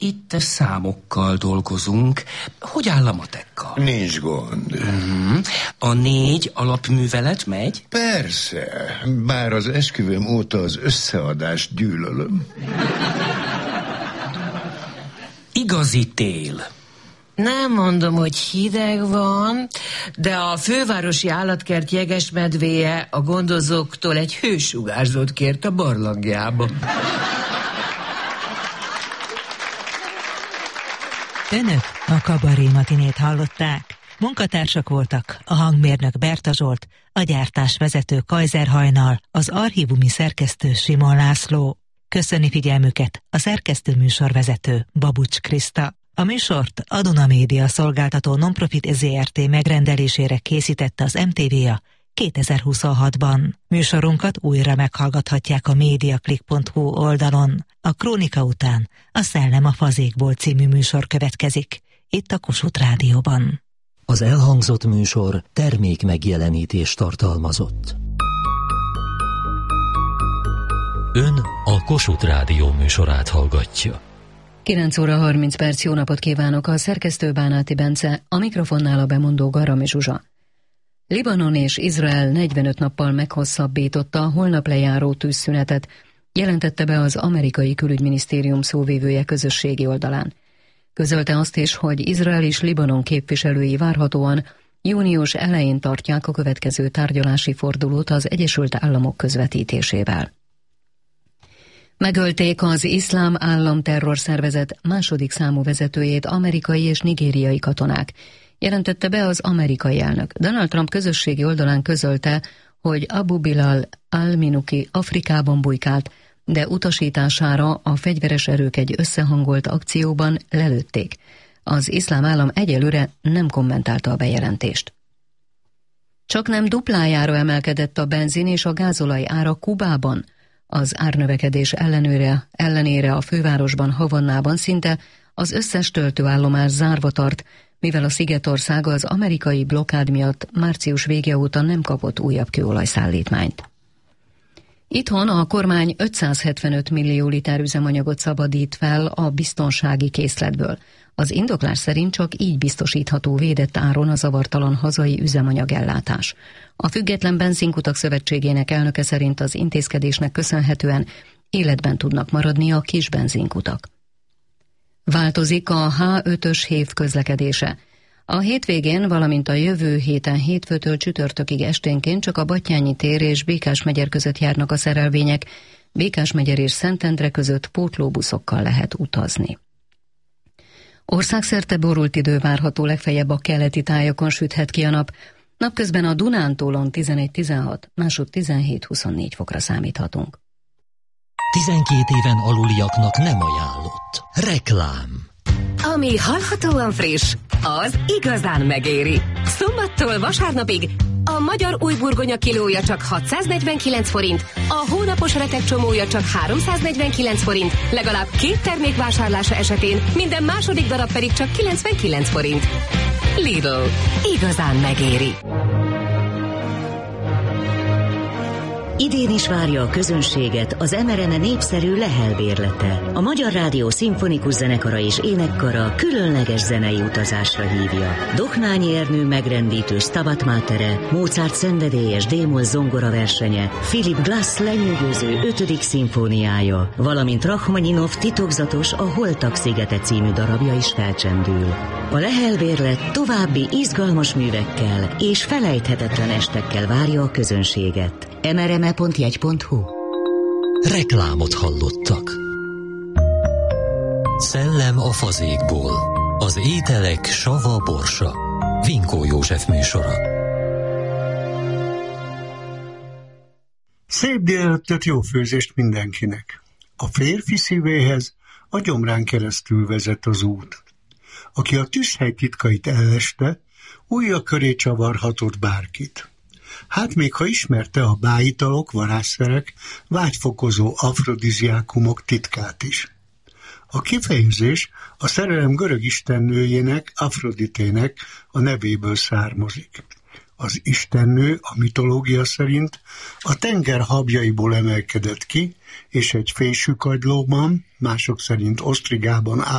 Itt számokkal dolgozunk. Hogy áll a matekka? Nincs gond. A 4 alapművelet megy? Persze, bár az esküvőm óta az összeadást gyűlölöm. Igazi tél. Nem mondom, hogy hideg van, de a fővárosi állatkert jegesmedvéje a gondozóktól egy hősugárzót kért a barlangjába. Önök a Kabaré matinét hallották. Munkatársak voltak a hangmérnök Berta Zsolt, a gyártásvezető Kajzer Hajnal, az archívumi szerkesztő Simon László. Köszöni figyelmüket a szerkesztő műsorvezető Babucs Kriszta. A műsort a Duna Média szolgáltató Nonprofit Zrt. Megrendelésére készítette az MTV-a 2026-ban. Műsorunkat újra meghallgathatják a mediaclick.hu oldalon. A Krónika után a Szellem a fazékból című műsor következik, itt a Kossuth Rádióban. Az elhangzott műsor termék megjelenítést tartalmazott. Ön a Kossuth Rádió műsorát hallgatja. 9 óra 30 perc, jó napot kívánok, a szerkesztő Bánáti Bence, a mikrofonnál a bemondó Garami Zsuzsa. Libanon és Izrael 45 nappal meghosszabbította a holnap lejáró tűzszünetet, jelentette be az amerikai külügyminisztérium szóvivője közösségi oldalán. Közölte azt is, hogy Izrael és Libanon képviselői várhatóan június elején tartják a következő tárgyalási fordulót az Egyesült Államok közvetítésével. Megölték az Iszlám Állam terrorszervezet második számú vezetőjét amerikai és nigériai katonák, jelentette be az amerikai elnök. Donald Trump közösségi oldalán közölte, hogy Abu Bilal al-Minuki Afrikában bujkált, de utasítására a fegyveres erők egy összehangolt akcióban lelőtték. Az Iszlám Állam egyelőre nem kommentálta a bejelentést. Csaknem duplájára emelkedett a benzin és a gázolaj ára Kubában. Az árnövekedés ellenére a fővárosban, Havannában szinte az összes töltőállomás zárva tart, mivel a szigetország az amerikai blokkád miatt március vége óta nem kapott újabb kőolajszállítmányt. Itthon a kormány 575 millió liter üzemanyagot szabadít fel a biztonsági készletből. Az indoklás szerint csak így biztosítható védett áron a zavartalan hazai üzemanyagellátás. A Független Benzinkutak Szövetségének elnöke szerint az intézkedésnek köszönhetően életben tudnak maradni a kis benzinkutak. Változik a H5-ös hév közlekedése. A hétvégén, valamint a jövő héten hétfőtől csütörtökig esténként csak a Batthyány tér és Békásmegyer között járnak a szerelvények, Békásmegyer és Szentendre között pótlóbuszokkal lehet utazni. Országszerte borult idő várható, legfeljebb a keleti tájakon süthet ki a nap. Napközben a Dunántúlon 11-16, másod 17-24 fokra számíthatunk. 12 éven aluliaknak nem ajánlott. Reklám. Ami hallhatóan friss, az igazán megéri. Szombattól vasárnapig a magyar újburgonya kilója csak 649 forint, a hónapos retek csomója csak 349 forint, legalább 2 termék vásárlása esetén minden második darab pedig csak 99 forint. Lidl. Igazán megéri. Idén is várja a közönséget az MRM népszerű Lehel bérlete. A Magyar Rádió Szimfonikus Zenekara és Énekkara különleges zenei utazásra hívja. Dohnányi Ernő megrendítő Stabat Matere, Mozart szenvedélyes D-moll zongora versenye, Philip Glass lenyűgöző 5. szimfóniája, valamint Rachmaninov titokzatos A Holtak szigete című darabja is felcsendül. A Lehel bérlet további izgalmas művekkel és felejthetetlen estekkel várja a közönséget. mrme.jegy.hu. Reklámot hallottak. Szellem a fazékból. Az ételek sava borsa. Vinkó József műsora. Szép délelőttet, jó főzést mindenkinek. A férfi szívéhez a gyomrán keresztül vezet az út. Aki a tűzhely titkait elleste, ujja köré csavarhatott bárkit. Hát még ha ismerte a bájitalok, varázsszerek, vágyfokozó afrodiziákumok titkát is. A kifejezés a szerelem görög istennőjének, Afroditének a nevéből származik. Az istennő a mitológia szerint a tenger habjaiból emelkedett ki, és egy fésűkagylóban, mások szerint osztrigában